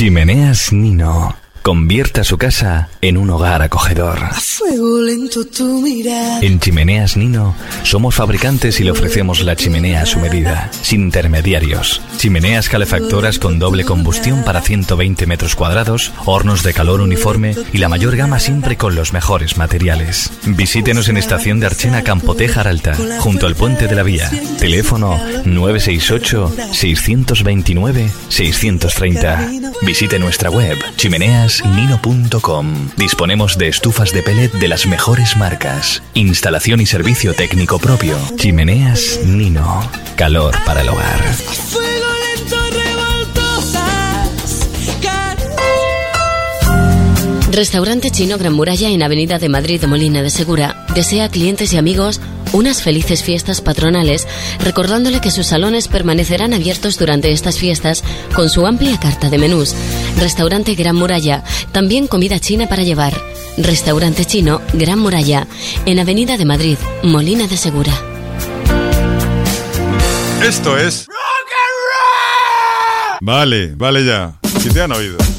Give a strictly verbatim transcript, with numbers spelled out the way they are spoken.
Chimeneas Nino. Convierta su casa en un hogar acogedor. A fuego lento tu mirada. En Chimeneas Nino somos fabricantes y le ofrecemos la chimenea a su medida, sin intermediarios. Chimeneas calefactoras con doble combustión para ciento veinte metros cuadrados, hornos de calor uniforme y la mayor gama siempre con los mejores materiales. Visítenos en Estación de Archena, Campotejar Alta, junto al Puente de la Vía. Teléfono nueve seis ocho, seis dos nueve, seis tres cero. Visite nuestra web chimeneas nino punto com. Disponemos de estufas de pellet de las mejores marcas. Instalación y servicio técnico propio. Chimeneas Nino. Calor para el hogar. Restaurante Chino Gran Muralla en Avenida de Madrid de Molina de Segura desea a clientes y amigos unas felices fiestas patronales, recordándole que sus salones permanecerán abiertos durante estas fiestas con su amplia carta de menús. Restaurante Gran Muralla, también comida china para llevar. Restaurante Chino Gran Muralla en Avenida de Madrid, Molina de Segura. Esto es... Vale, vale ya. Si te han oído.